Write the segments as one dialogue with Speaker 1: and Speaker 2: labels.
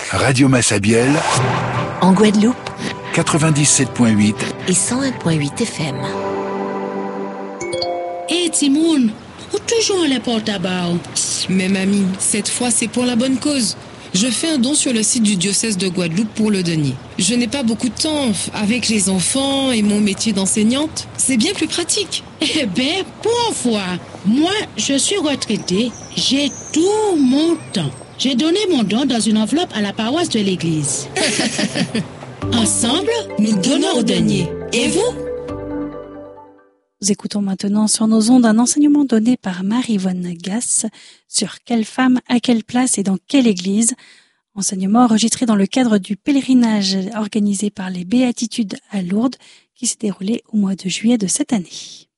Speaker 1: Radio Massabielle,
Speaker 2: en Guadeloupe,
Speaker 1: 97.8
Speaker 2: et 101.8 FM.
Speaker 3: Hé Timoun, ou toujours les portes à bas?
Speaker 4: Mais mamie, cette fois c'est pour la bonne cause. Je fais un don sur le site du diocèse de Guadeloupe pour le denier. Je n'ai pas beaucoup de temps avec les enfants et mon métier d'enseignante. C'est bien plus pratique.
Speaker 3: Eh ben, pour une fois, moi, je suis retraitée. J'ai tout mon temps. J'ai donné mon don dans une enveloppe à la paroisse de l'église. Ensemble, nous donnons au denier. Et vous?
Speaker 5: Nous écoutons maintenant sur nos ondes un enseignement donné par Marie-Yvonne Gasse sur quelle femme, à quelle place et dans quelle église. Enseignement enregistré dans le cadre du pèlerinage organisé par les Béatitudes à Lourdes qui s'est déroulé au mois de juillet de cette année.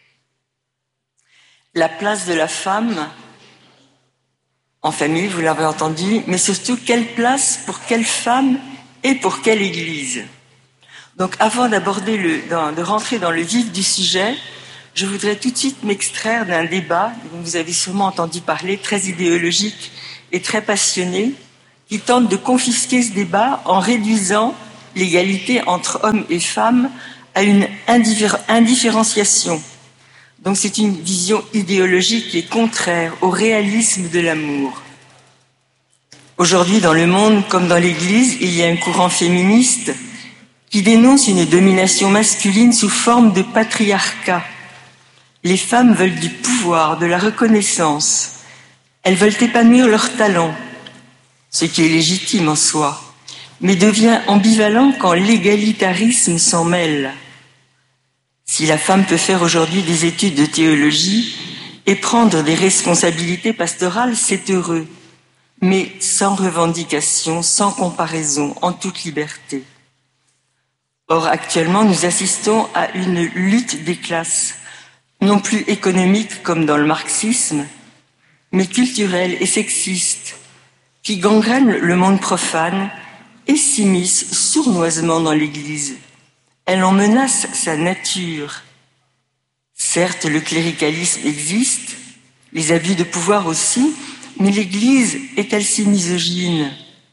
Speaker 6: La place de la femme en famille, vous l'avez entendu, mais surtout quelle place pour quelle femme et pour quelle église. Donc avant de rentrer dans le vif du sujet, je voudrais tout de suite m'extraire d'un débat dont vous avez sûrement entendu parler, très idéologique et très passionné, qui tente de confisquer ce débat en réduisant l'égalité entre hommes et femmes à une indifférenciation. Donc c'est une vision idéologique qui est contraire au réalisme de l'amour. Aujourd'hui, dans le monde comme dans l'Église, il y a un courant féministe qui dénonce une domination masculine sous forme de patriarcat. Les femmes veulent du pouvoir, de la reconnaissance. Elles veulent épanouir leurs talents, ce qui est légitime en soi, mais devient ambivalent quand l'égalitarisme s'en mêle. Si la femme peut faire aujourd'hui des études de théologie et prendre des responsabilités pastorales, c'est heureux, mais sans revendication, sans comparaison, en toute liberté. Or, actuellement, nous assistons à une lutte des classes, non plus économique comme dans le marxisme, mais culturelle et sexiste, qui gangrène le monde profane et s'immisce sournoisement dans l'Église. Elle en menace sa nature. Certes, le cléricalisme existe, les abus de pouvoir aussi, mais l'Église est-elle si misogyne ?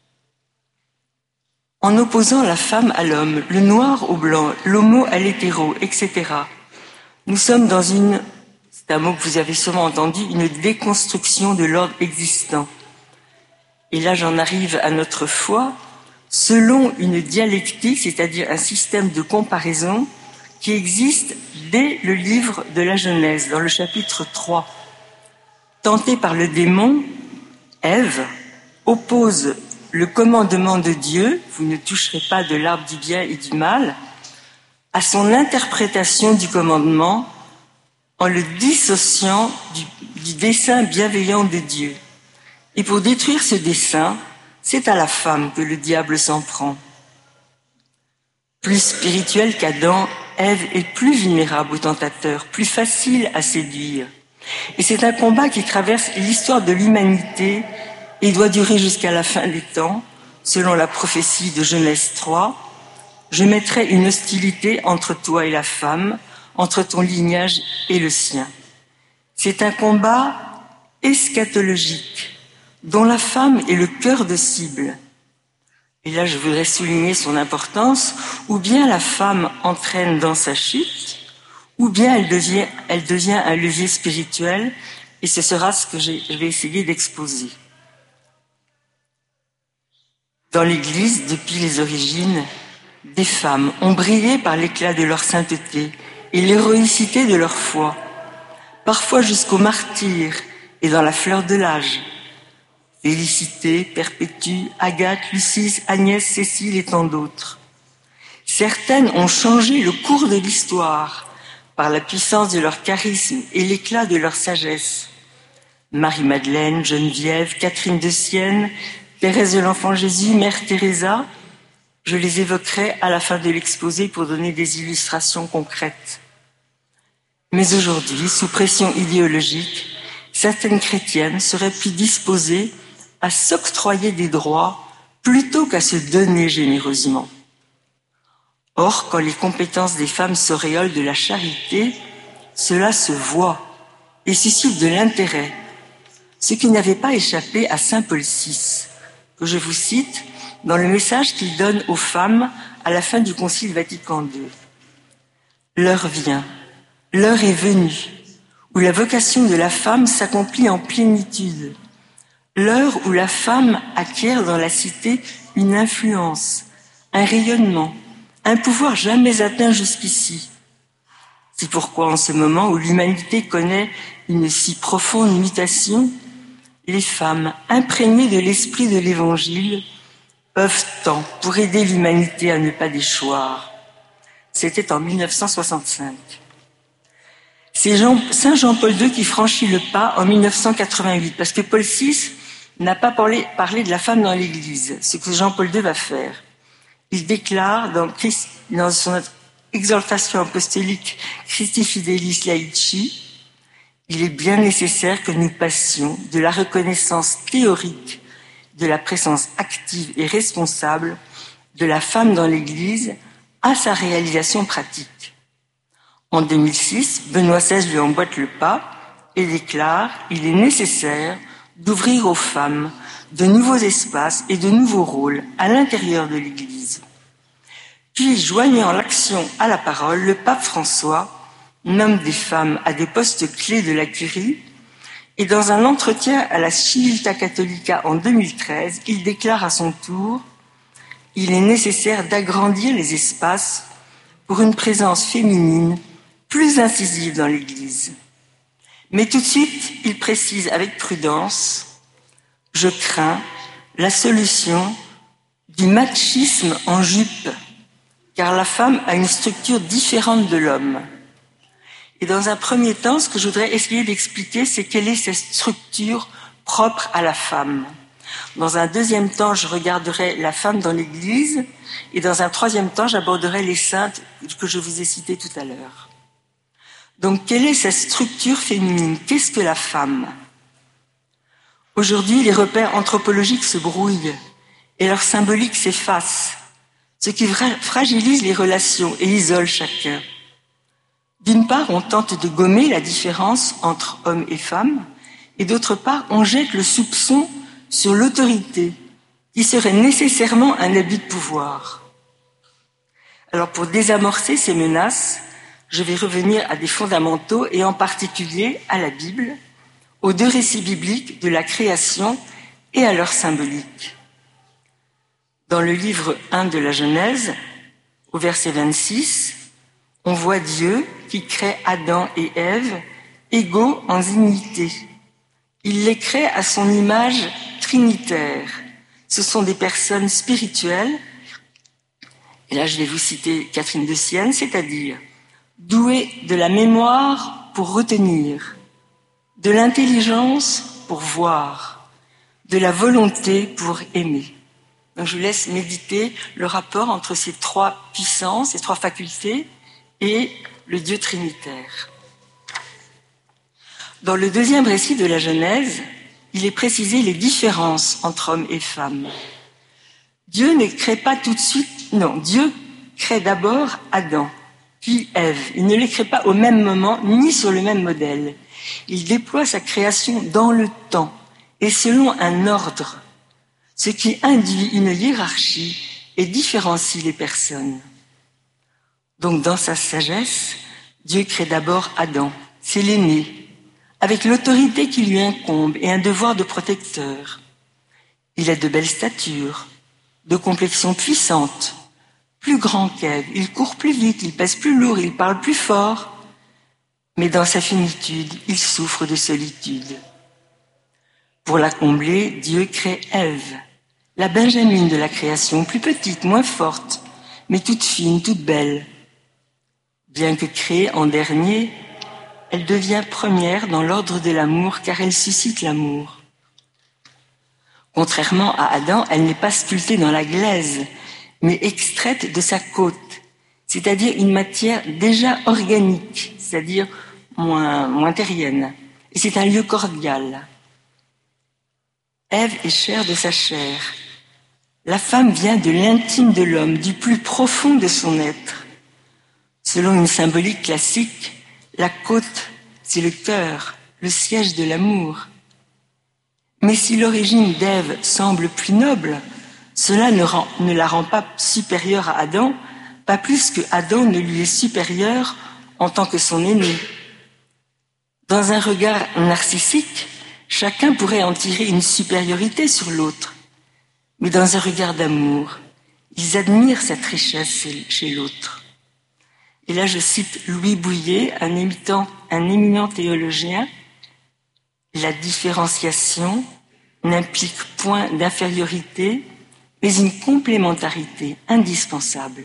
Speaker 6: En opposant la femme à l'homme, le noir au blanc, l'homo à l'hétéro, etc., nous sommes dans c'est un mot que vous avez sûrement entendu, une déconstruction de l'ordre existant. Et là, j'en arrive à notre foi, selon une dialectique, c'est-à-dire un système de comparaison qui existe dès le livre de la Genèse, dans le chapitre 3. Tentée par le démon, Ève oppose le commandement de Dieu, vous ne toucherez pas de l'arbre du bien et du mal, à son interprétation du commandement en le dissociant du dessein bienveillant de Dieu. Et pour détruire ce dessein, c'est à la femme que le diable s'en prend. Plus spirituelle qu'Adam, Ève est plus vulnérable au tentateur, plus facile à séduire. Et c'est un combat qui traverse l'histoire de l'humanité et doit durer jusqu'à la fin des temps, selon la prophétie de Genèse 3. Je mettrai une hostilité entre toi et la femme, entre ton lignage et le sien. C'est un combat eschatologique, dont la femme est le cœur de cible. Et là, je voudrais souligner son importance, ou bien la femme entraîne dans sa chute, ou bien elle devient un levier spirituel, et ce sera ce que je vais essayer d'exposer. Dans l'Église, depuis les origines, des femmes ont brillé par l'éclat de leur sainteté et l'héroïcité de leur foi, parfois jusqu'au martyre et dans la fleur de l'âge. Félicité, Perpétue, Agathe, Lucie, Agnès, Cécile et tant d'autres. Certaines ont changé le cours de l'histoire par la puissance de leur charisme et l'éclat de leur sagesse. Marie-Madeleine, Geneviève, Catherine de Sienne, Thérèse de l'Enfant Jésus, Mère Teresa, je les évoquerai à la fin de l'exposé pour donner des illustrations concrètes. Mais aujourd'hui, sous pression idéologique, certaines chrétiennes seraient plus disposées à s'octroyer des droits plutôt qu'à se donner généreusement. Or, quand les compétences des femmes s'auréolent de la charité, cela se voit et suscite de l'intérêt, ce qui n'avait pas échappé à saint Paul VI, que je vous cite dans le message qu'il donne aux femmes à la fin du Concile Vatican II. L'heure vient, l'heure est venue, où la vocation de la femme s'accomplit en plénitude. L'heure où la femme acquiert dans la cité une influence, un rayonnement, un pouvoir jamais atteint jusqu'ici. C'est pourquoi en ce moment où l'humanité connaît une si profonde mutation, les femmes imprégnées de l'esprit de l'Évangile œuvrent tant pour aider l'humanité à ne pas déchoir. C'était en 1965. C'est Saint Jean-Paul II qui franchit le pas en 1988, parce que Paul VI n'a pas parlé de la femme dans l'Église, ce que Jean-Paul II va faire. Il déclare dans son exhortation apostolique Christi Fidelis Laici, il est bien nécessaire que nous passions de la reconnaissance théorique de la présence active et responsable de la femme dans l'Église à sa réalisation pratique. En 2006, Benoît XVI lui emboîte le pas et déclare « Il est nécessaire d'ouvrir aux femmes de nouveaux espaces et de nouveaux rôles à l'intérieur de l'Église. » Puis, joignant l'action à la parole, le pape François nomme des femmes à des postes clés de la curie et dans un entretien à la Civiltà Cattolica en 2013, il déclare à son tour « Il est nécessaire d'agrandir les espaces pour une présence féminine plus incisive dans l'Église. » Mais tout de suite, il précise avec prudence « Je crains la solution du machisme en jupe, car la femme a une structure différente de l'homme. » Et dans un premier temps, ce que je voudrais essayer d'expliquer, c'est quelle est cette structure propre à la femme. Dans un deuxième temps, je regarderai la femme dans l'Église, et dans un troisième temps, j'aborderai les saintes que je vous ai citées tout à l'heure. Donc, quelle est cette structure féminine? Qu'est-ce que la femme? Aujourd'hui, les repères anthropologiques se brouillent et leur symbolique s'efface, ce qui fragilise les relations et isole chacun. D'une part, on tente de gommer la différence entre hommes et femmes, et d'autre part, on jette le soupçon sur l'autorité, qui serait nécessairement un abus de pouvoir. Alors, pour désamorcer ces menaces, je vais revenir à des fondamentaux, et en particulier à la Bible, aux deux récits bibliques de la création et à leur symbolique. Dans le livre 1 de la Genèse, au verset 26, on voit Dieu qui crée Adam et Ève égaux en dignité. Il les crée à son image trinitaire. Ce sont des personnes spirituelles, et là je vais vous citer Catherine de Sienne, c'est-à-dire douées de la mémoire pour retenir, de l'intelligence pour voir, de la volonté pour aimer. Donc je vous laisse méditer le rapport entre ces trois puissances, ces trois facultés, et le Dieu trinitaire. Dans le deuxième récit de la Genèse, il est précisé les différences entre hommes et femmes. Dieu ne crée pas tout de suite, non, Dieu crée d'abord Adam, puis Ève. Il ne les crée pas au même moment, ni sur le même modèle. Il déploie sa création dans le temps, et selon un ordre, ce qui induit une hiérarchie et différencie les personnes. Donc, dans sa sagesse, Dieu crée d'abord Adam, c'est l'aîné, avec l'autorité qui lui incombe et un devoir de protecteur. Il a de belles statures, de complexion puissante, plus grand qu'Ève, il court plus vite, il pèse plus lourd, il parle plus fort, mais dans sa finitude, il souffre de solitude. Pour la combler, Dieu crée Ève, la benjamine de la création, plus petite, moins forte, mais toute fine, toute belle. Bien que créée en dernier, elle devient première dans l'ordre de l'amour car elle suscite l'amour. Contrairement à Adam, elle n'est pas sculptée dans la glaise, mais extraite de sa côte, c'est-à-dire une matière déjà organique, c'est-à-dire moins terrienne. Et c'est un lieu cordial. Ève est chair de sa chair. La femme vient de l'intime de l'homme, du plus profond de son être. Selon une symbolique classique, la côte, c'est le cœur, le siège de l'amour. Mais si l'origine d'Ève semble plus noble, cela ne la rend pas supérieure à Adam, pas plus que Adam ne lui est supérieur en tant que son aîné. Dans un regard narcissique, chacun pourrait en tirer une supériorité sur l'autre. Mais dans un regard d'amour, ils admirent cette richesse chez l'autre. Et là, je cite Louis Bouillet, un éminent théologien. La différenciation n'implique point d'infériorité, mais une complémentarité indispensable.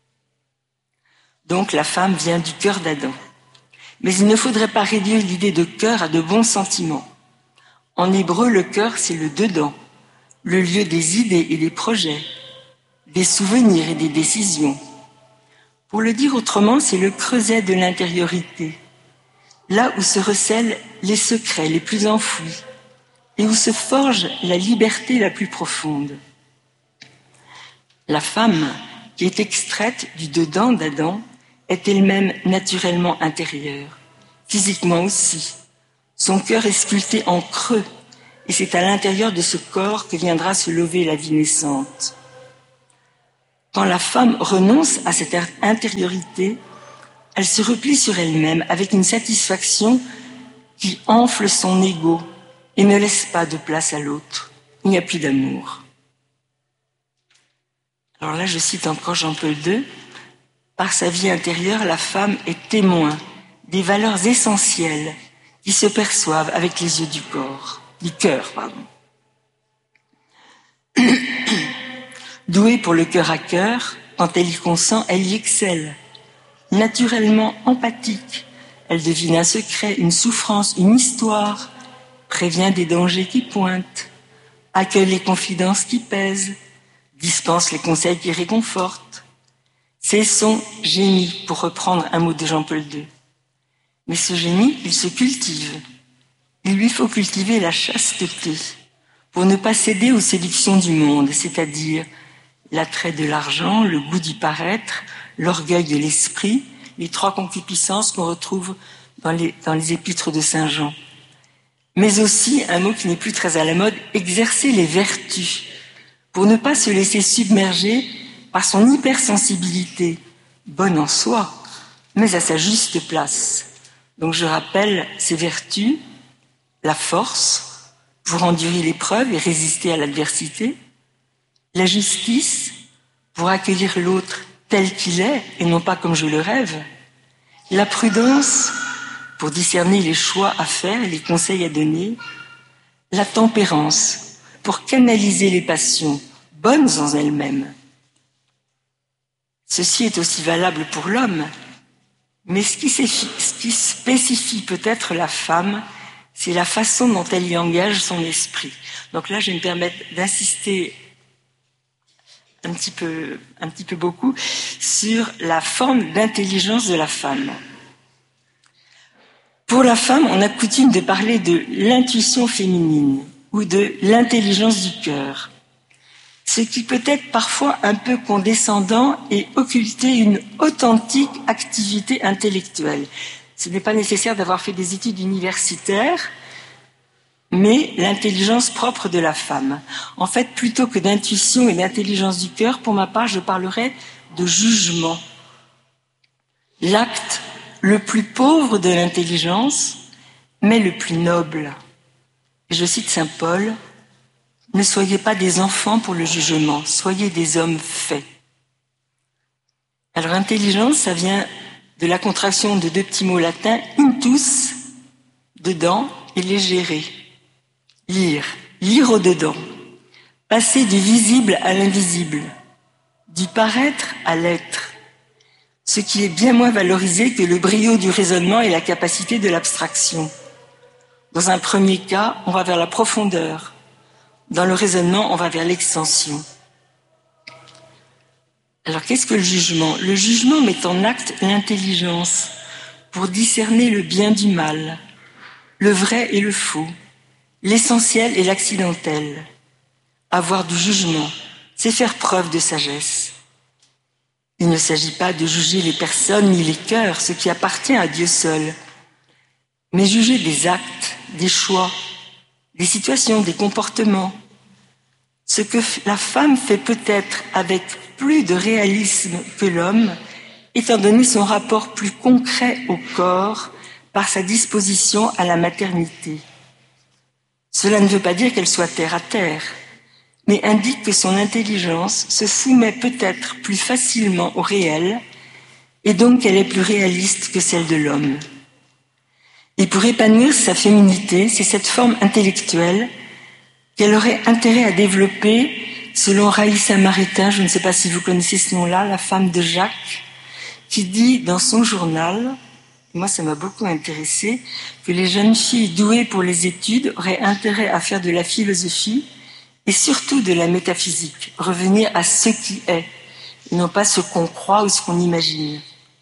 Speaker 6: Donc la femme vient du cœur d'Adam. Mais il ne faudrait pas réduire l'idée de cœur à de bons sentiments. En hébreu, le cœur, c'est le dedans, le lieu des idées et des projets, des souvenirs et des décisions. Pour le dire autrement, c'est le creuset de l'intériorité, là où se recèlent les secrets les plus enfouis et où se forge la liberté la plus profonde. La femme, qui est extraite du dedans d'Adam, est elle-même naturellement intérieure, physiquement aussi. Son cœur est sculpté en creux, et c'est à l'intérieur de ce corps que viendra se lever la vie naissante. Quand la femme renonce à cette intériorité, elle se replie sur elle-même avec une satisfaction qui enfle son ego et ne laisse pas de place à l'autre. Il n'y a plus d'amour. Alors là, je cite encore Jean-Paul II. Par sa vie intérieure, la femme est témoin des valeurs essentielles qui se perçoivent avec les yeux du cœur. Douée pour le cœur à cœur, quand elle y consent, elle y excelle. Naturellement empathique, elle devine un secret, une souffrance, une histoire, prévient des dangers qui pointent, accueille les confidences qui pèsent, dispense les conseils qui réconfortent. C'est son génie, pour reprendre un mot de Jean-Paul II. Mais ce génie, il se cultive. Il lui faut cultiver la chasteté pour ne pas céder aux séductions du monde, c'est-à-dire l'attrait de l'argent, le goût du paraître, l'orgueil de l'esprit, les trois concupiscences qu'on retrouve dans les épîtres de Saint Jean. Mais aussi, un mot qui n'est plus très à la mode, exercer les vertus pour ne pas se laisser submerger par son hypersensibilité, bonne en soi, mais à sa juste place. Donc je rappelle ces vertus, la force pour endurer l'épreuve et résister à l'adversité, la justice pour accueillir l'autre tel qu'il est et non pas comme je le rêve, la prudence pour discerner les choix à faire et les conseils à donner, la tempérance pour canaliser les passions bonnes en elles-mêmes. Ceci est aussi valable pour l'homme, mais ce qui spécifie peut-être la femme, c'est la façon dont elle y engage son esprit. Donc là, je vais me permettre d'insister un petit peu beaucoup sur la forme d'intelligence de la femme. Pour la femme, on a coutume de parler de l'intuition féminine ou de l'intelligence du cœur, ce qui peut être parfois un peu condescendant et occulter une authentique activité intellectuelle. Ce n'est pas nécessaire d'avoir fait des études universitaires, mais l'intelligence propre de la femme. En fait, plutôt que d'intuition et d'intelligence du cœur, pour ma part, je parlerai de jugement. L'acte le plus pauvre de l'intelligence, mais le plus noble. Et je cite saint Paul, « Ne soyez pas des enfants pour le jugement, soyez des hommes faits. » Alors, intelligence, ça vient de la contraction de deux petits mots latins, intus, dedans, et légere. Lire au dedans, passer du visible à l'invisible, du paraître à l'être, ce qui est bien moins valorisé que le brio du raisonnement et la capacité de l'abstraction. Dans un premier cas, on va vers la profondeur. Dans le raisonnement, on va vers l'extension. Alors, qu'est-ce que le jugement ? Le jugement met en acte l'intelligence pour discerner le bien du mal, le vrai et le faux, l'essentiel et l'accidentel. Avoir du jugement, c'est faire preuve de sagesse. Il ne s'agit pas de juger les personnes ni les cœurs, ce qui appartient à Dieu seul, mais juger des actes, des choix, des situations, des comportements. Ce que la femme fait peut-être avec plus de réalisme que l'homme, étant donné son rapport plus concret au corps par sa disposition à la maternité. Cela ne veut pas dire qu'elle soit terre à terre, mais indique que son intelligence se soumet peut-être plus facilement au réel et donc qu'elle est plus réaliste que celle de l'homme. Et pour épanouir sa féminité, c'est cette forme intellectuelle qu'elle aurait intérêt à développer, selon Raïssa Maritain, je ne sais pas si vous connaissez ce nom-là, la femme de Jacques, qui dit dans son journal, moi ça m'a beaucoup intéressé, que les jeunes filles douées pour les études auraient intérêt à faire de la philosophie et surtout de la métaphysique, revenir à ce qui est, et non pas ce qu'on croit ou ce qu'on imagine.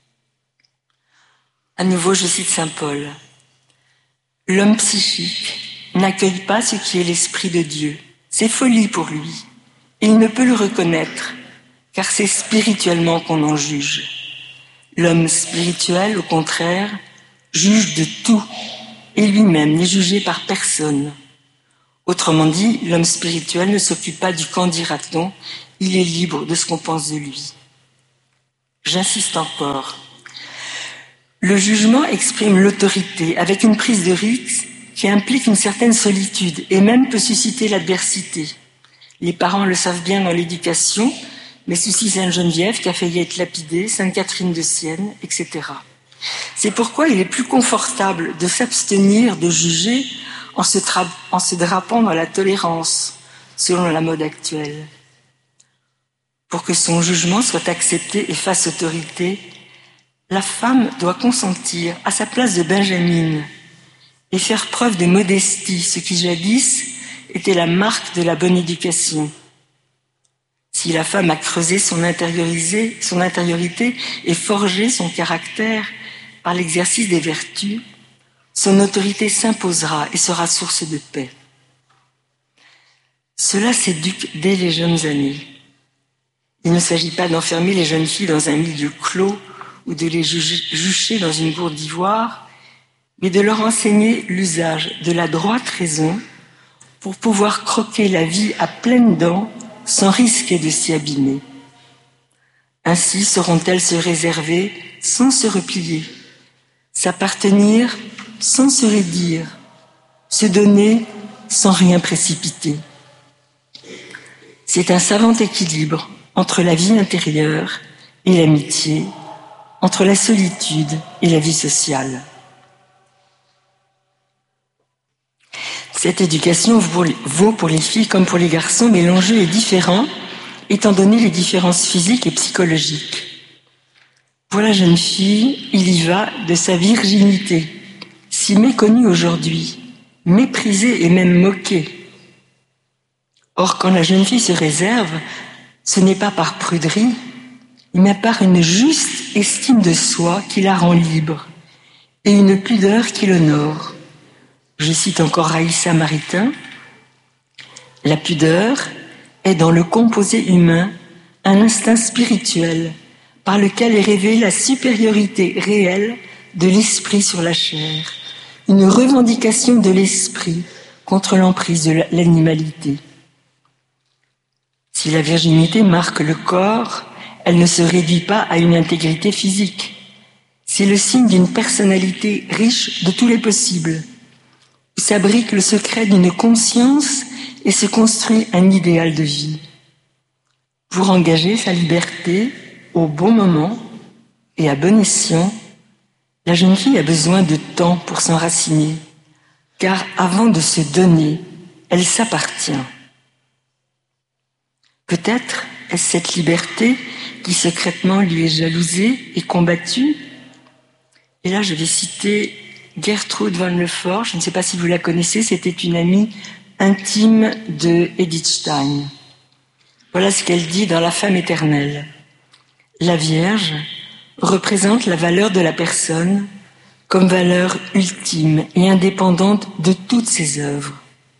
Speaker 6: À nouveau, je cite saint Paul. L'homme psychique n'accueille pas ce qui est l'esprit de Dieu. C'est folie pour lui. Et il ne peut le reconnaître, car c'est spirituellement qu'on en juge. L'homme spirituel, au contraire, juge de tout, et lui-même n'est jugé par personne. Autrement dit, l'homme spirituel ne s'occupe pas du qu'en dira-t-on, il est libre de ce qu'on pense de lui. J'insiste encore. Le jugement exprime l'autorité avec une prise de risque qui implique une certaine solitude et même peut susciter l'adversité. Les parents le savent bien dans l'éducation, mais souci Sainte-Geneviève qui a failli être lapidée, Sainte-Catherine de Sienne, etc. C'est pourquoi il est plus confortable de s'abstenir de juger en se drapant dans la tolérance, selon la mode actuelle. Pour que son jugement soit accepté et fasse autorité, la femme doit consentir à sa place de Benjamine et faire preuve de modestie, ce qui jadis était la marque de la bonne éducation. Si la femme a creusé son intériorité et forgé son caractère par l'exercice des vertus, son autorité s'imposera et sera source de paix. Cela s'éduque dès les jeunes années. Il ne s'agit pas d'enfermer les jeunes filles dans un milieu clos ou de les jucher dans une gourde d'ivoire, mais de leur enseigner l'usage de la droite raison pour pouvoir croquer la vie à pleines dents sans risquer de s'y abîmer. Ainsi sauront-elles se réserver sans se replier, s'appartenir sans se raidir, se donner sans rien précipiter. C'est un savant équilibre entre la vie intérieure et l'amitié, entre la solitude et la vie sociale. Cette éducation vaut pour les filles comme pour les garçons, mais l'enjeu est différent, étant donné les différences physiques et psychologiques. Pour la jeune fille, il y va de sa virginité, si méconnue aujourd'hui, méprisée et même moquée. Or, quand la jeune fille se réserve, ce n'est pas par pruderie, mais par une juste estime de soi qui la rend libre, et une pudeur qui l'honore. Je cite encore Raïssa Maritain, « La pudeur est dans le composé humain un instinct spirituel par lequel est révélée la supériorité réelle de l'esprit sur la chair, une revendication de l'esprit contre l'emprise de l'animalité. Si la virginité marque le corps, elle ne se réduit pas à une intégrité physique. C'est le signe d'une personnalité riche de tous les possibles, où s'abrique le secret d'une conscience et se construit un idéal de vie. Pour engager sa liberté au bon moment et à bon escient, la jeune fille a besoin de temps pour s'enraciner, car avant de se donner, elle s'appartient. Peut-être est-ce cette liberté qui secrètement lui est jalousée et combattue. Et là, je vais citer Gertrude von Lefort, je ne sais pas si vous la connaissez, c'était une amie intime de Edith Stein. Voilà ce qu'elle dit dans La femme éternelle. La Vierge représente la valeur de la personne comme valeur ultime et indépendante de toutes ses œuvres.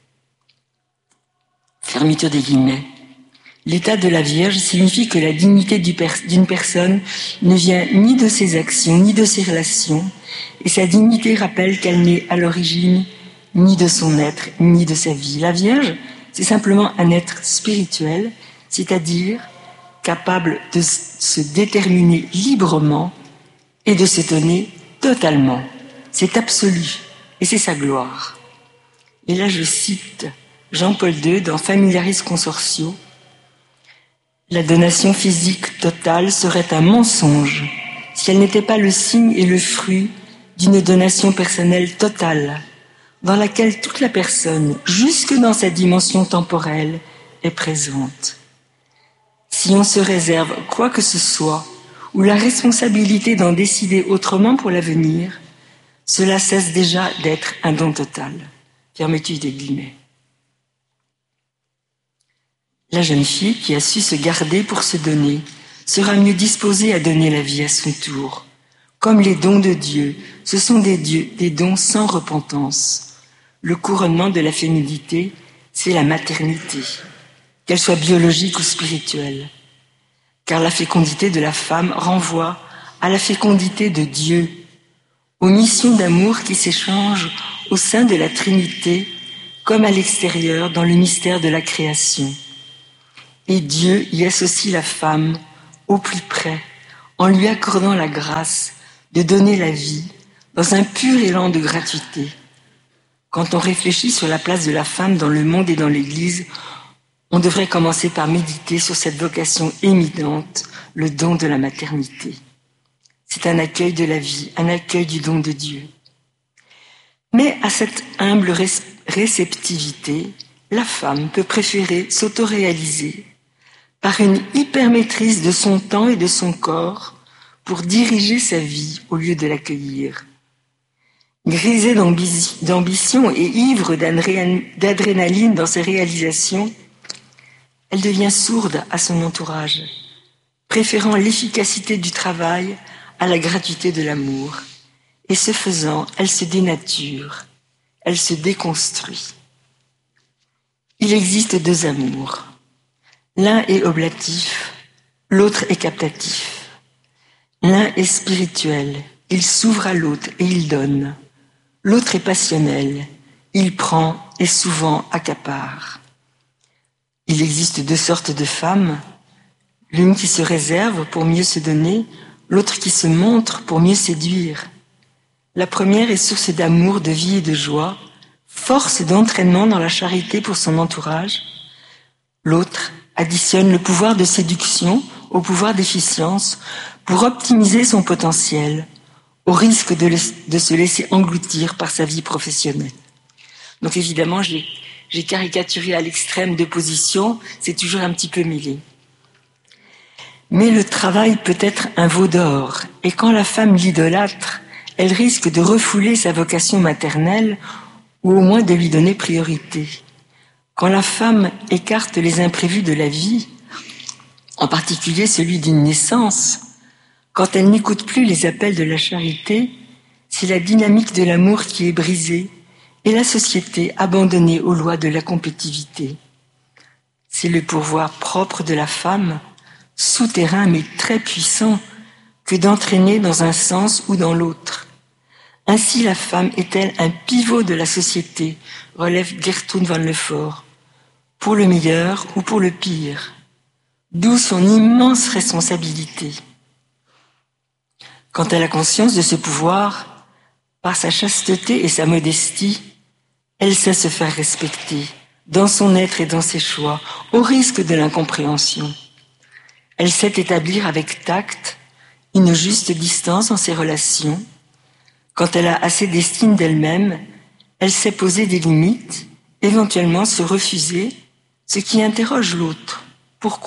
Speaker 6: Fermeture des guillemets. L'état de la Vierge signifie que la dignité d'une personne ne vient ni de ses actions, ni de ses relations, et sa dignité rappelle qu'elle n'est à l'origine ni de son être, ni de sa vie. La Vierge, c'est simplement un être spirituel, c'est-à-dire capable de se déterminer librement et de se donner totalement. C'est absolu et c'est sa gloire. Et là, je cite Jean-Paul II dans Familiaris Consortio. La donation physique totale serait un mensonge si elle n'était pas le signe et le fruit d'une donation personnelle totale, dans laquelle toute la personne, jusque dans sa dimension temporelle, est présente. Si on se réserve quoi que ce soit, ou la responsabilité d'en décider autrement pour l'avenir, cela cesse déjà d'être un don total. Fermeture des guillemets. La jeune fille qui a su se garder pour se donner sera mieux disposée à donner la vie à son tour. Comme les dons de Dieu, ce sont des dons sans repentance. Le couronnement de la féminité, c'est la maternité, qu'elle soit biologique ou spirituelle. Car la fécondité de la femme renvoie à la fécondité de Dieu, aux missions d'amour qui s'échangent au sein de la Trinité comme à l'extérieur dans le mystère de la création. Et Dieu y associe la femme au plus près, en lui accordant la grâce de donner la vie dans un pur élan de gratuité. Quand on réfléchit sur la place de la femme dans le monde et dans l'Église, on devrait commencer par méditer sur cette vocation éminente, le don de la maternité. C'est un accueil de la vie, un accueil du don de Dieu. Mais à cette humble réceptivité, la femme peut préférer s'autoréaliser par une hypermaîtrise de son temps et de son corps pour diriger sa vie au lieu de l'accueillir. Grisée d'ambition et ivre d'adrénaline dans ses réalisations, elle devient sourde à son entourage, préférant l'efficacité du travail à la gratuité de l'amour. Et ce faisant, elle se dénature, elle se déconstruit. Il existe deux amours. L'un est oblatif, l'autre est captatif. L'un est spirituel, il s'ouvre à l'autre et il donne. L'autre est passionnel, il prend et souvent accapare. Il existe deux sortes de femmes, l'une qui se réserve pour mieux se donner, l'autre qui se montre pour mieux séduire. La première est source d'amour, de vie et de joie, force d'entraînement dans la charité pour son entourage. L'autre additionne le pouvoir de séduction au pouvoir d'efficience pour optimiser son potentiel, au risque de se laisser engloutir par sa vie professionnelle. Donc évidemment, j'ai caricaturé à l'extrême deux positions, c'est toujours un petit peu mêlé. Mais le travail peut être un veau d'or, et quand la femme l'idolâtre, elle risque de refouler sa vocation maternelle, ou au moins de lui donner priorité. Quand la femme écarte les imprévus de la vie, en particulier celui d'une naissance, quand elle n'écoute plus les appels de la charité, c'est la dynamique de l'amour qui est brisée et la société abandonnée aux lois de la compétitivité. C'est le pouvoir propre de la femme, souterrain mais très puissant, que d'entraîner dans un sens ou dans l'autre. Ainsi la femme est-elle un pivot de la société, relève Gertrude van Lefort, pour le meilleur ou pour le pire, d'où son immense responsabilité. Quand elle a conscience de ce pouvoir, par sa chasteté et sa modestie, elle sait se faire respecter, dans son être et dans ses choix, au risque de l'incompréhension. Elle sait établir avec tact une juste distance en ses relations. Quand elle a assez d'estime d'elle-même, elle sait poser des limites, éventuellement se refuser, ce qui interroge l'autre. Pourquoi ?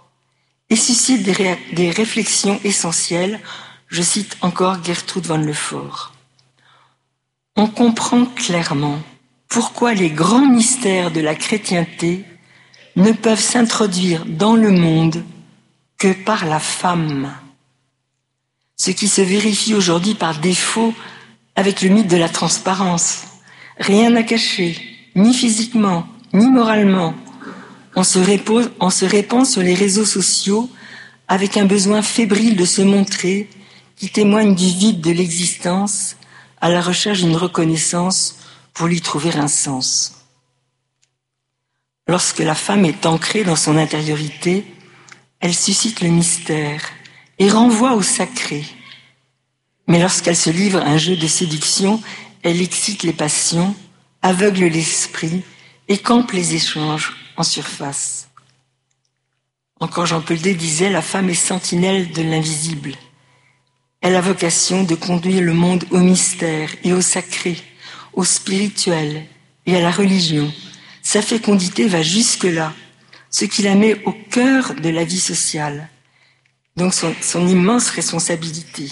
Speaker 6: Et suscite des réflexions essentielles. Je cite encore Gertrude van Lefort. On comprend clairement pourquoi les grands mystères de la chrétienté ne peuvent s'introduire dans le monde que par la femme. Ce qui se vérifie aujourd'hui par défaut avec le mythe de la transparence. Rien à cacher, ni physiquement, ni moralement. On se répand sur les réseaux sociaux avec un besoin fébrile de se montrer qui témoigne du vide de l'existence à la recherche d'une reconnaissance pour lui trouver un sens. Lorsque la femme est ancrée dans son intériorité, elle suscite le mystère et renvoie au sacré. Mais lorsqu'elle se livre à un jeu de séduction, elle excite les passions, aveugle l'esprit et campe les échanges en surface. Encore Jean-Paul II disait « La femme est sentinelle de l'invisible. Elle a vocation de conduire le monde au mystère et au sacré, au spirituel et à la religion. Sa fécondité va jusque-là, ce qui la met au cœur de la vie sociale. Donc son immense responsabilité.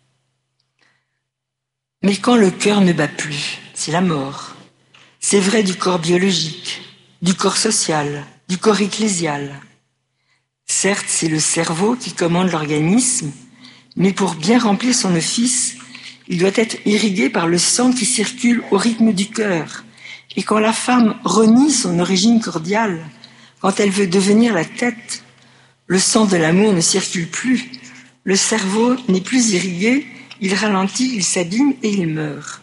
Speaker 6: Mais quand le cœur ne bat plus, c'est la mort. C'est vrai du corps biologique, du corps social, du corps ecclésial. Certes, c'est le cerveau qui commande l'organisme, mais pour bien remplir son office, il doit être irrigué par le sang qui circule au rythme du cœur. Et quand la femme renie son origine cordiale, quand elle veut devenir la tête, le sang de l'amour ne circule plus, le cerveau n'est plus irrigué, il ralentit, il s'abîme et il meurt.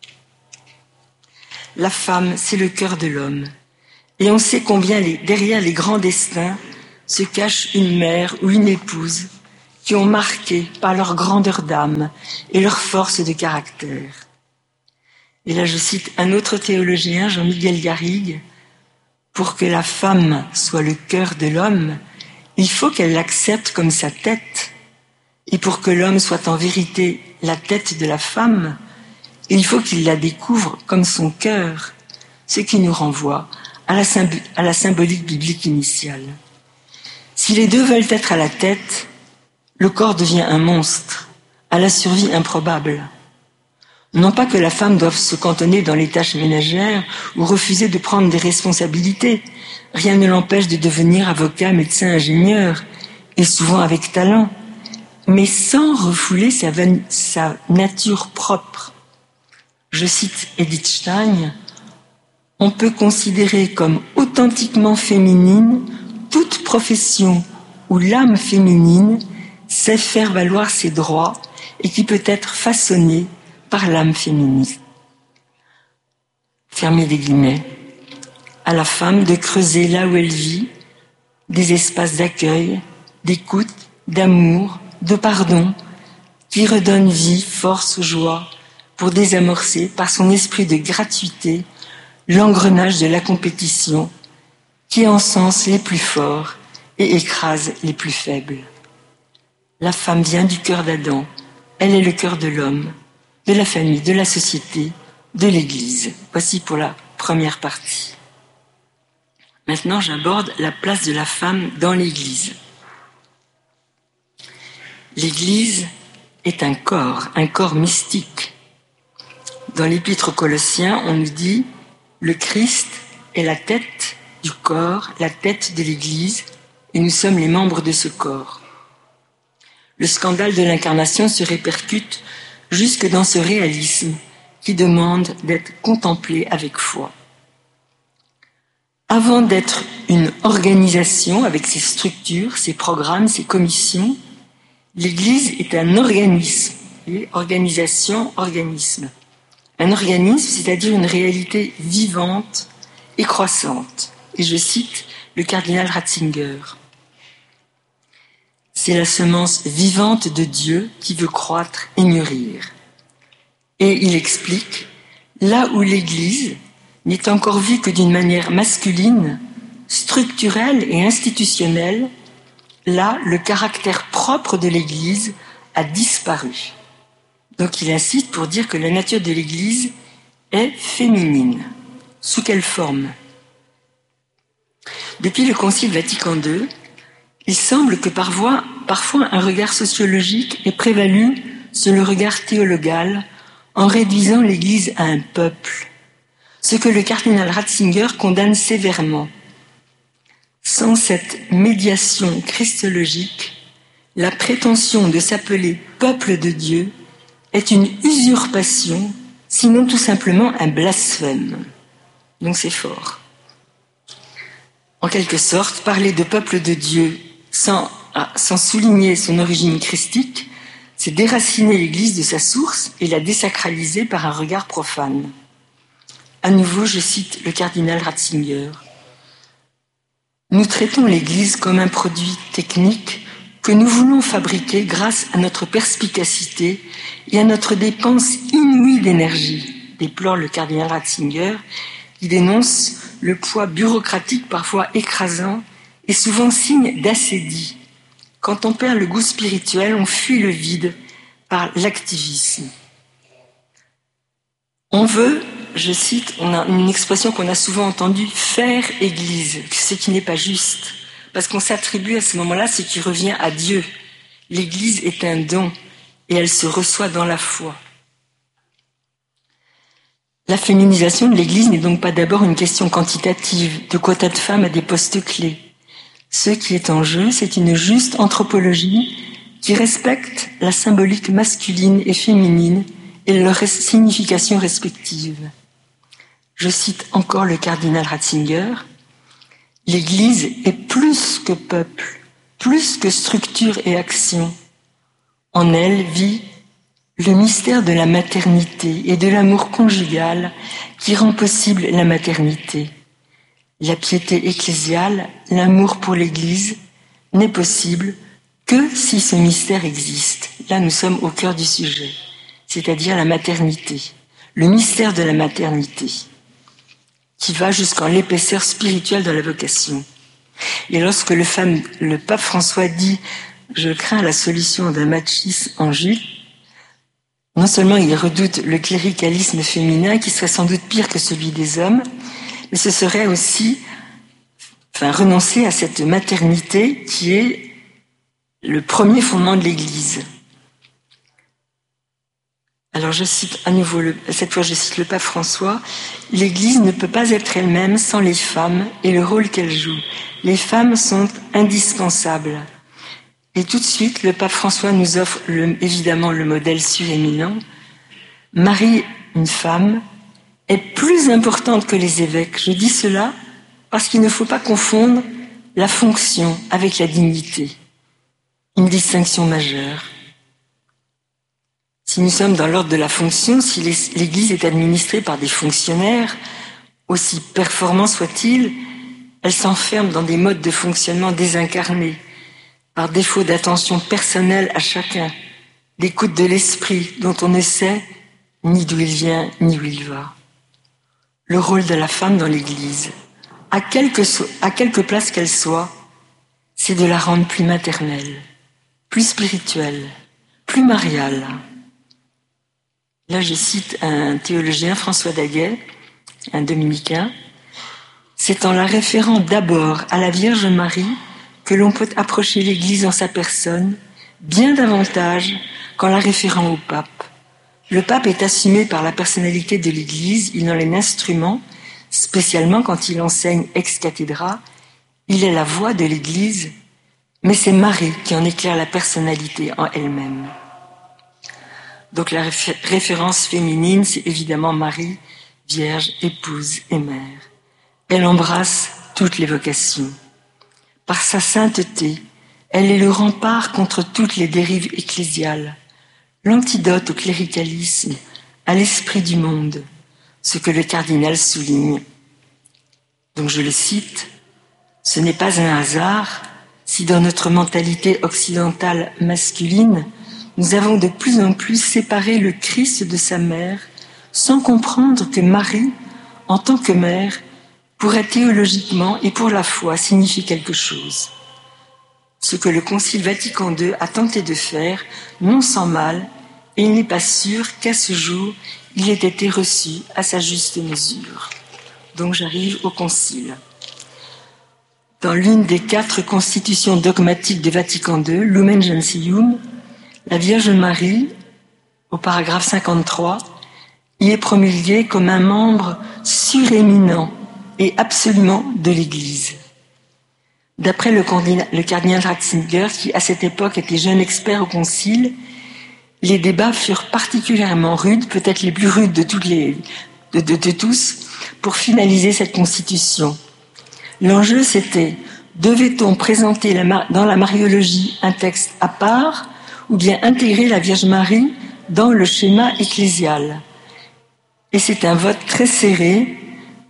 Speaker 6: La femme, c'est le cœur de l'homme. Et on sait combien derrière les grands destins se cache une mère ou une épouse qui ont marqué par leur grandeur d'âme et leur force de caractère. Et là, je cite un autre théologien, Jean-Miguel Garrigue, « Pour que la femme soit le cœur de l'homme, il faut qu'elle l'accepte comme sa tête. Et pour que l'homme soit en vérité la tête de la femme, il faut qu'il la découvre comme son cœur, ce qui nous renvoie à la symbolique biblique initiale. Si les deux veulent être à la tête, le corps devient un monstre, à la survie improbable. Non pas que la femme doive se cantonner dans les tâches ménagères ou refuser de prendre des responsabilités. Rien ne l'empêche de devenir avocat, médecin, ingénieur, et souvent avec talent, mais sans refouler sa nature propre. Je cite Edith Stein, « On peut considérer comme authentiquement féminine toute profession où l'âme féminine sait faire valoir ses droits et qui peut être façonnée par l'âme féministe. » Fermez les guillemets. À la femme de creuser là où elle vit des espaces d'accueil, d'écoute, d'amour, de pardon, qui redonnent vie, force, joie, pour désamorcer par son esprit de gratuité l'engrenage de la compétition qui encense les plus forts et écrase les plus faibles. La femme vient du cœur d'Adam, elle est le cœur de l'homme, de la famille, de la société, de l'Église. Voici pour la première partie. Maintenant, j'aborde la place de la femme dans l'Église. L'Église est un corps mystique. Dans l'Épître aux Colossiens, on nous dit « Le Christ est la tête du corps, la tête de l'Église, et nous sommes les membres de ce corps. » Le scandale de l'incarnation se répercute jusque dans ce réalisme qui demande d'être contemplé avec foi. Avant d'être une organisation avec ses structures, ses programmes, ses commissions, l'Église est un organisme. Organisation, organisme. Un organisme, c'est-à-dire une réalité vivante et croissante. Et je cite le cardinal Ratzinger. C'est la semence vivante de Dieu qui veut croître et mûrir. Et il explique, là où l'Église n'est encore vue que d'une manière masculine, structurelle et institutionnelle, là, le caractère propre de l'Église a disparu. Donc il incite pour dire que la nature de l'Église est féminine. Sous quelle forme ? Depuis le Concile Vatican II, il semble que parfois un regard sociologique est prévalu sur le regard théologal en réduisant l'Église à un peuple, ce que le cardinal Ratzinger condamne sévèrement. Sans cette médiation christologique, la prétention de s'appeler peuple de Dieu est une usurpation, sinon tout simplement un blasphème. Donc c'est fort. En quelque sorte, parler de peuple de Dieu sans souligner son origine christique, c'est déraciner l'Église de sa source et la désacraliser par un regard profane. À nouveau, je cite le cardinal Ratzinger. Nous traitons l'Église comme un produit technique que nous voulons fabriquer grâce à notre perspicacité et à notre dépense inouïe d'énergie, déplore le cardinal Ratzinger, qui dénonce le poids bureaucratique parfois écrasant et souvent signe d'assédie. Quand on perd le goût spirituel, on fuit le vide par l'activisme. On veut, je cite, on a une expression qu'on a souvent entendue, faire Église, ce qui n'est pas juste, parce qu'on s'attribue à ce moment-là ce qui revient à Dieu. L'Église est un don et elle se reçoit dans la foi. La féminisation de l'Église n'est donc pas d'abord une question quantitative, de quotas de femmes à des postes clés. Ce qui est en jeu, c'est une juste anthropologie qui respecte la symbolique masculine et féminine et leur signification respective. Je cite encore le cardinal Ratzinger. L'Église est plus que peuple, plus que structure et action. En elle vit le mystère de la maternité et de l'amour conjugal qui rend possible la maternité. La piété ecclésiale, l'amour pour l'Église, n'est possible que si ce mystère existe. Là, nous sommes au cœur du sujet, c'est-à-dire la maternité, le mystère de la maternité, qui va jusqu'en l'épaisseur spirituelle de la vocation. Et lorsque le pape François dit « Je crains la solution d'un machisme en Jude », non seulement il redoute le cléricalisme féminin, qui serait sans doute pire que celui des hommes, mais ce serait aussi renoncer à cette maternité qui est le premier fondement de l'Église. Alors je cite à nouveau, cette fois je cite le pape François, « L'Église ne peut pas être elle-même sans les femmes et le rôle qu'elles jouent. Les femmes sont indispensables. » Et tout de suite, le pape François nous offre évidemment le modèle suréminent. Marie, une femme, est plus importante que les évêques. Je dis cela parce qu'il ne faut pas confondre la fonction avec la dignité. Une distinction majeure. Si nous sommes dans l'ordre de la fonction, si l'Église est administrée par des fonctionnaires, aussi performants soient-ils, elle s'enferme dans des modes de fonctionnement désincarnés, par défaut d'attention personnelle à chacun, d'écoute de l'esprit dont on ne sait ni d'où il vient ni où il va. Le rôle de la femme dans l'Église, à quelque place qu'elle soit, c'est de la rendre plus maternelle, plus spirituelle, plus mariale. Là, je cite un théologien, François Daguet, un dominicain. C'est en la référant d'abord à la Vierge Marie que l'on peut approcher l'Église en sa personne, bien davantage qu'en la référant au pape. Le pape est assumé par la personnalité de l'Église, il en est l'instrument, spécialement quand il enseigne ex cathedra, il est la voix de l'Église, mais c'est Marie qui en éclaire la personnalité en elle-même. Donc la référence féminine, c'est évidemment Marie, Vierge, épouse et mère. Elle embrasse toutes les vocations. Par sa sainteté, elle est le rempart contre toutes les dérives ecclésiales, l'antidote au cléricalisme, à l'esprit du monde, ce que le cardinal souligne. Donc je le cite, « Ce n'est pas un hasard si dans notre mentalité occidentale masculine, nous avons de plus en plus séparé le Christ de sa mère, sans comprendre que Marie, en tant que mère, pourrait théologiquement et pour la foi signifier quelque chose. Ce que le Concile Vatican II a tenté de faire, non sans mal, et il n'est pas sûr qu'à ce jour, il ait été reçu à sa juste mesure. » Donc j'arrive au Concile. Dans l'une des 4 constitutions dogmatiques de Vatican II, Lumen Gentium, la Vierge Marie, au paragraphe 53, y est promulguée comme un membre suréminent et absolument de l'Église. D'après le cardinal Ratzinger, qui à cette époque était jeune expert au Concile, les débats furent particulièrement rudes, peut-être les plus rudes de tous, pour finaliser cette constitution. L'enjeu, c'était, devait-on présenter dans la mariologie un texte à part ou bien intégrer la Vierge Marie dans le schéma ecclésial ? Et c'est un vote très serré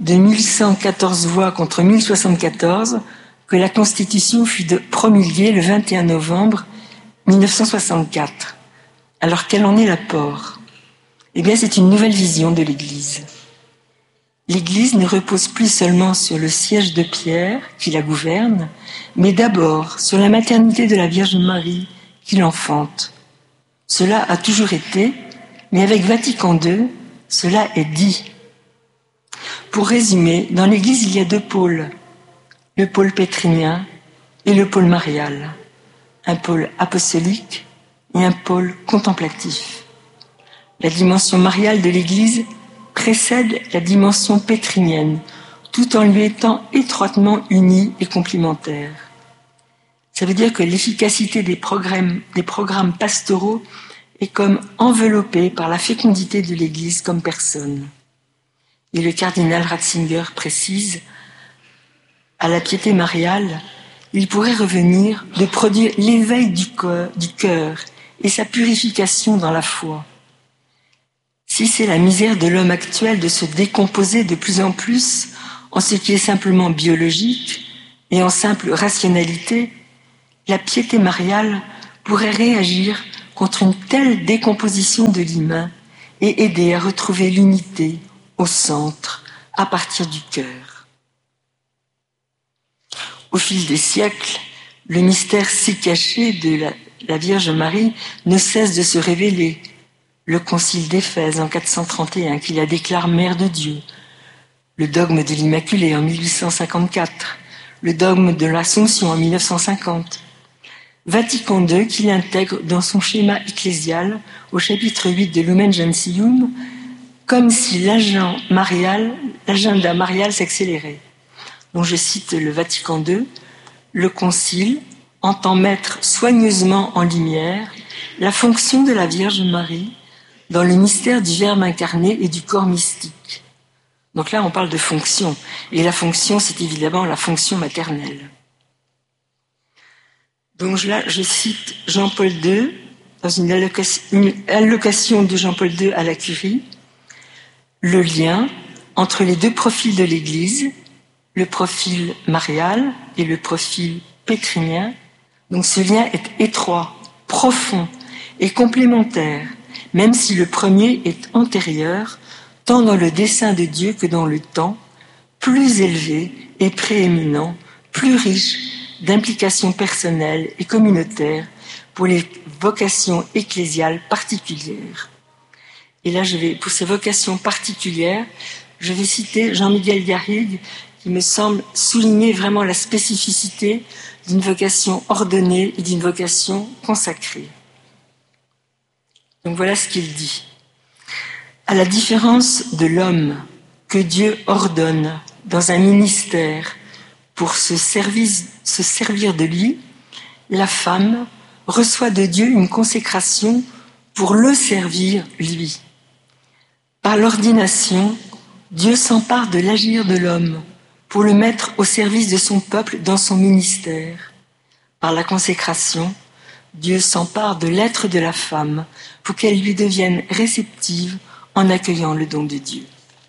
Speaker 6: de 1114 voix contre 1074 que la Constitution fut promulguée le 21 novembre 1964. Alors quel en est l'apport ? Eh bien, c'est une nouvelle vision de l'Église. L'Église ne repose plus seulement sur le siège de Pierre qui la gouverne, mais d'abord sur la maternité de la Vierge Marie qui l'enfante. Cela a toujours été, mais avec Vatican II, cela est dit. Pour résumer, dans l'Église, il y a deux pôles, le pôle pétrinien et le pôle marial, un pôle apostolique et un pôle contemplatif. La dimension mariale de l'Église précède la dimension pétrinienne, tout en lui étant étroitement unie et complémentaire. Ça veut dire que l'efficacité des programmes pastoraux est comme enveloppée par la fécondité de l'Église comme personne. Et le cardinal Ratzinger précise, à la piété mariale, il pourrait revenir de produire l'éveil du cœur et sa purification dans la foi. Si c'est la misère de l'homme actuel de se décomposer de plus en plus en ce qui est simplement biologique et en simple rationalité, la piété mariale pourrait réagir contre une telle décomposition de l'humain et aider à retrouver l'unité au centre, à partir du cœur. Au fil des siècles, le mystère si caché de la Vierge Marie ne cesse de se révéler. Le concile d'Éphèse en 431 qui la déclare mère de Dieu, le dogme de l'Immaculée en 1854, le dogme de l'Assomption en 1950, Vatican II qui l'intègre dans son schéma ecclésial au chapitre 8 de Lumen Gentium, comme si l'agenda marial s'accélérait. Donc je cite le Vatican II, le Concile entend mettre soigneusement en lumière la fonction de la Vierge Marie dans le mystère du Verbe incarné et du corps mystique. Donc là, on parle de fonction. Et la fonction, c'est évidemment la fonction maternelle. Donc là, je cite Jean-Paul II, dans une allocation de Jean-Paul II à la Curie, le lien entre les deux profils de l'Église, le profil marial et le profil pétrinien. Donc ce lien est étroit, profond et complémentaire, même si le premier est antérieur, tant dans le dessein de Dieu que dans le temps, plus élevé et prééminent, plus riche d'implications personnelles et communautaires pour les vocations ecclésiales particulières. Et là, pour ces vocations particulières, je vais citer Jean-Miguel Garrigue, qui me semble souligner vraiment la spécificité d'une vocation ordonnée et d'une vocation consacrée. Donc voilà ce qu'il dit. À la différence de l'homme que Dieu ordonne dans un ministère pour se servir de lui, la femme reçoit de Dieu une consécration pour le servir lui. Par l'ordination, Dieu s'empare de l'agir de l'homme pour le mettre au service de son peuple dans son ministère. Par la consécration, Dieu s'empare de l'être de la femme pour qu'elle lui devienne réceptive en accueillant le don de Dieu.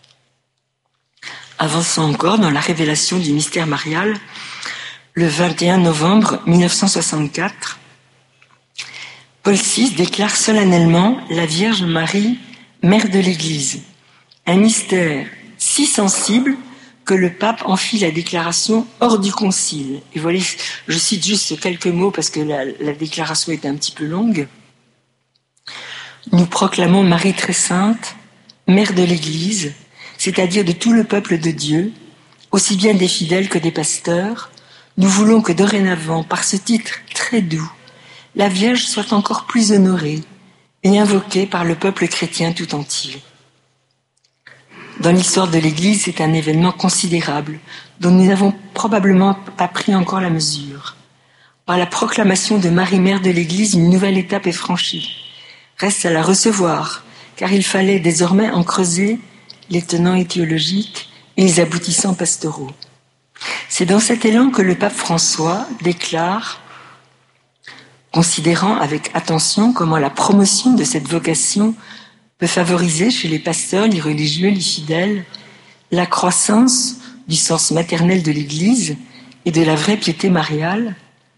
Speaker 6: Avançons encore dans la révélation du mystère marial, le 21 novembre 1964, Paul VI déclare solennellement la Vierge Marie, mère de l'Église, un mystère si sensible que le pape en fit la déclaration hors du concile. Et voilà, je cite juste quelques mots parce que la déclaration est un petit peu longue. Nous proclamons Marie très sainte, mère de l'Église, c'est-à-dire de tout le peuple de Dieu, aussi bien des fidèles que des pasteurs. Nous voulons que dorénavant, par ce titre très doux, la Vierge soit encore plus honorée et invoquée par le peuple chrétien tout entier. Dans l'histoire de l'Église, c'est un événement considérable dont nous n'avons probablement pas pris encore la mesure. Par la proclamation de Marie, mère de l'Église, une nouvelle étape est franchie. Reste à la recevoir, car il fallait désormais en creuser les tenants étiologiques et les aboutissants pastoraux. C'est dans cet élan que le pape François déclare, considérant avec attention comment la promotion de cette vocation peut favoriser chez les pasteurs, les religieux, les fidèles, la croissance du sens maternel de l'Église et de la vraie piété mariale.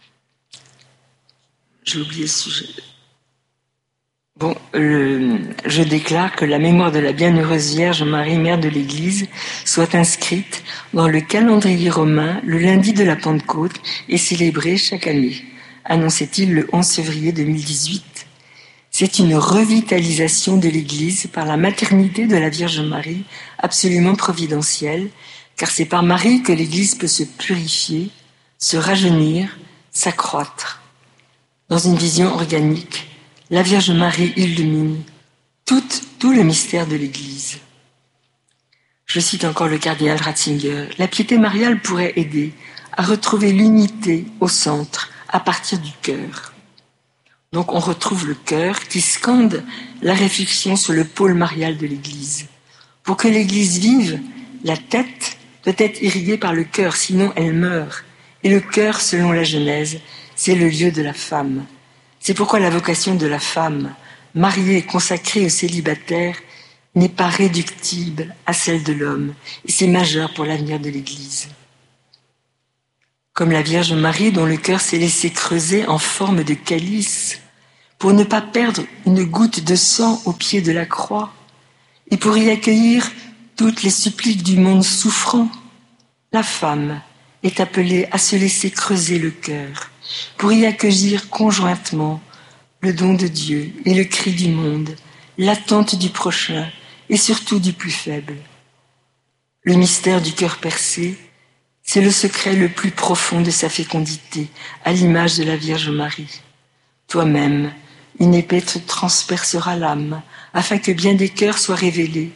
Speaker 6: J'ai oublié le sujet. Bon, je déclare que la mémoire de la bienheureuse Vierge Marie, Mère de l'Église, soit inscrite dans le calendrier romain le lundi de la Pentecôte et célébrée chaque année, annonçait-il le 11 février 2018. C'est une revitalisation de l'Église par la maternité de la Vierge Marie, absolument providentielle, car c'est par Marie que l'Église peut se purifier, se rajeunir, s'accroître. Dans une vision organique, la Vierge Marie illumine tout le mystère de l'Église. Je cite encore le cardinal Ratzinger. La piété mariale pourrait aider à retrouver l'unité au centre, à partir du cœur. Donc on retrouve le cœur qui scande la réflexion sur le pôle marial de l'Église. Pour que l'Église vive, la tête doit être irriguée par le cœur, sinon elle meurt. Et le cœur, selon la Genèse, c'est le lieu de la femme. C'est pourquoi la vocation de la femme, mariée et consacrée au célibataire, n'est pas réductible à celle de l'homme, et c'est majeur pour l'avenir de l'Église. Comme la Vierge Marie, dont le cœur s'est laissé creuser en forme de calice, pour ne pas perdre une goutte de sang au pied de la croix, et pour y accueillir toutes les suppliques du monde souffrant, la femme est appelée à se laisser creuser le cœur, pour y accueillir conjointement le don de Dieu et le cri du monde, l'attente du prochain et surtout du plus faible. Le mystère du cœur percé, c'est le secret le plus profond de sa fécondité, à l'image de la Vierge Marie. Toi-même, une épée te transpercera l'âme, afin que de bien des cœurs soient révélées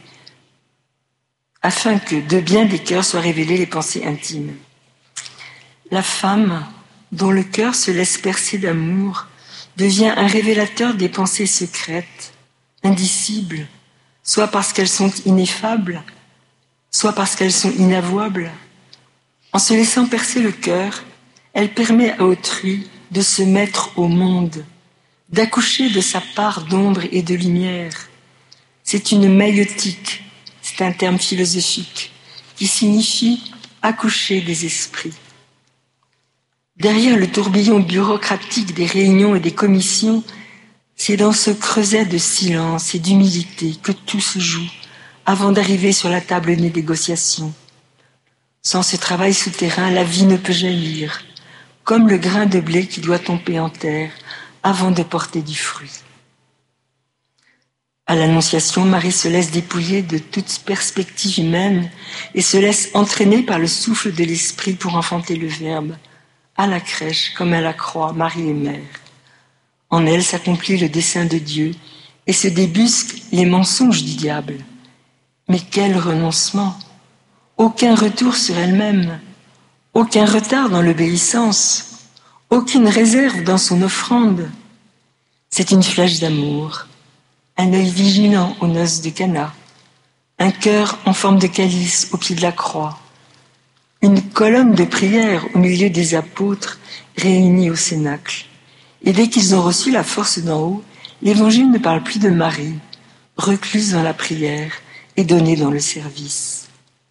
Speaker 6: les pensées intimes. La femme, dont le cœur se laisse percer d'amour, devient un révélateur des pensées secrètes, indicibles, soit parce qu'elles sont ineffables, soit parce qu'elles sont inavouables. En se laissant percer le cœur, elle permet à autrui de se mettre au monde, d'accoucher de sa part d'ombre et de lumière. C'est une maïotique, c'est un terme philosophique, qui signifie accoucher des esprits. Derrière le tourbillon bureaucratique des réunions et des commissions, c'est dans ce creuset de silence et d'humilité que tout se joue avant d'arriver sur la table des négociations. Sans ce travail souterrain, la vie ne peut jaillir, comme le grain de blé qui doit tomber en terre avant de porter du fruit. À l'Annonciation, Marie se laisse dépouiller de toute perspective humaine et se laisse entraîner par le souffle de l'Esprit pour enfanter le Verbe. À la crèche, comme à la croix, Marie est mère. En elle s'accomplit le dessein de Dieu et se débusquent les mensonges du diable. Mais quel renoncement! Aucun retour sur elle-même, aucun retard dans l'obéissance, aucune réserve dans son offrande. C'est une flèche d'amour, un œil vigilant aux noces de Cana, un cœur en forme de calice au pied de la croix, une colonne de prière au milieu des apôtres réunis au cénacle. Et dès qu'ils ont reçu la force d'en haut, l'Évangile ne parle plus de Marie, recluse dans la prière et donnée dans le service.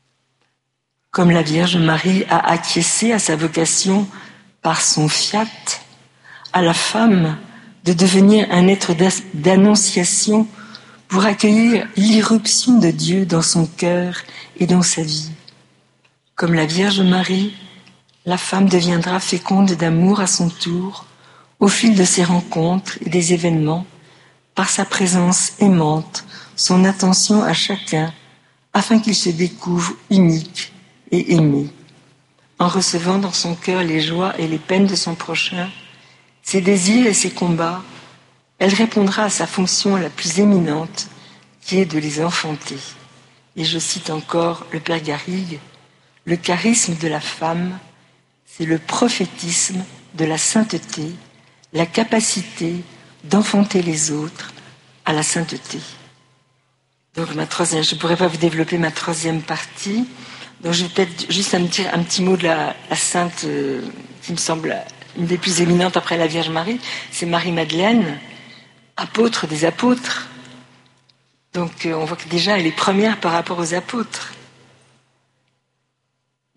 Speaker 6: Comme la Vierge Marie a acquiescé à sa vocation par son fiat, à la femme de devenir un être d'annonciation pour accueillir l'irruption de Dieu dans son cœur et dans sa vie. Comme la Vierge Marie, la femme deviendra féconde d'amour à son tour, au fil de ses rencontres et des événements, par sa présence aimante, son attention à chacun, afin qu'il se découvre unique et aimé. En recevant dans son cœur les joies et les peines de son prochain, ses désirs et ses combats, elle répondra à sa fonction la plus éminente, qui est de les enfanter. Et je cite encore le Père Garrigue, « Le charisme de la femme, c'est le prophétisme de la sainteté, la capacité d'enfanter les autres à la sainteté. » Donc je ne pourrais pas vous développer ma troisième partie. Donc je vais peut-être juste dire un petit mot de la sainte qui me semble une des plus éminentes après la Vierge Marie, c'est Marie-Madeleine, apôtre des apôtres. Donc on voit que déjà elle est première par rapport aux apôtres.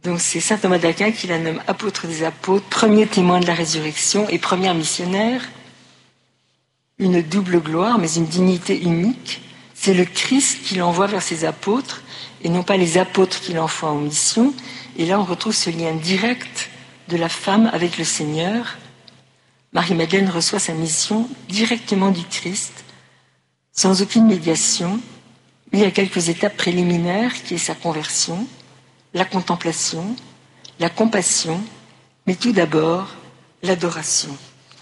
Speaker 6: Donc c'est saint Thomas d'Aquin qui la nomme apôtre des apôtres, premier témoin de la résurrection et première missionnaire. Une double gloire, mais une dignité unique. C'est le Christ qui l'envoie vers ses apôtres, et non pas les apôtres qui l'envoient en mission. Et là, on retrouve ce lien direct de la femme avec le Seigneur. Marie-Madeleine reçoit sa mission directement du Christ, sans aucune médiation. Il y a quelques étapes préliminaires, qui est sa conversion, la contemplation, la compassion, mais tout d'abord, l'adoration.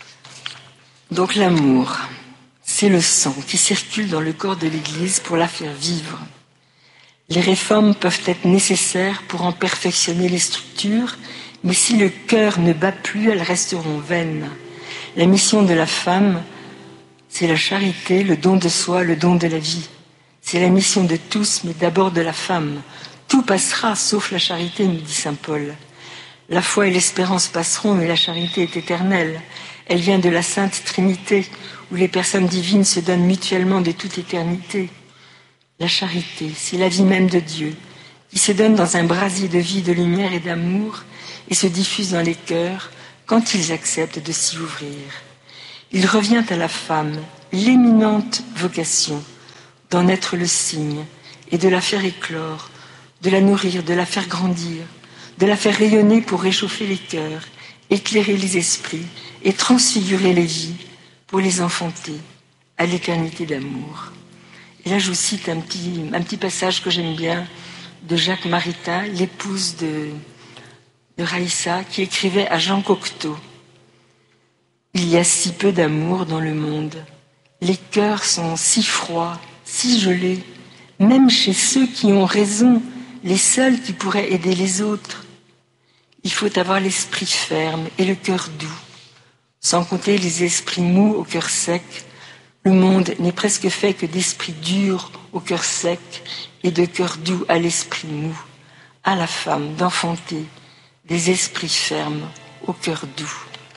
Speaker 6: Donc l'amour, c'est le sang qui circule dans le corps de l'Église pour la faire vivre. Les réformes peuvent être nécessaires pour en perfectionner les structures, mais si le cœur ne bat plus, elles resteront vaines. La mission de la femme, c'est la charité, le don de soi, le don de la vie. C'est la mission de tous, mais d'abord de la femme. Tout passera, sauf la charité, nous dit saint Paul. La foi et l'espérance passeront, mais la charité est éternelle. Elle vient de la Sainte Trinité, où les personnes divines se donnent mutuellement de toute éternité. La charité, c'est la vie même de Dieu, qui se donne dans un brasier de vie, de lumière et d'amour, et se diffuse dans les cœurs quand ils acceptent de s'y ouvrir. Il revient à la femme l'éminente vocation d'en être le signe et de la faire éclore, de la nourrir, de la faire grandir, de la faire rayonner pour réchauffer les cœurs, éclairer les esprits et transfigurer les vies pour les enfanter à l'éternité d'amour. Et là, je vous cite un petit passage que j'aime bien de Jacques Maritain, l'épouse de Raïssa, qui écrivait à Jean Cocteau. Il y a si peu d'amour dans le monde. Les cœurs sont si froids, si gelés, même chez ceux qui ont raison, les seuls qui pourraient aider les autres. Il faut avoir l'esprit ferme et le cœur doux. Sans compter les esprits mous au cœur sec, le monde n'est presque fait que d'esprits durs au cœur sec et de cœur doux à l'esprit mou. À la femme d'enfanter des esprits fermes au cœur doux.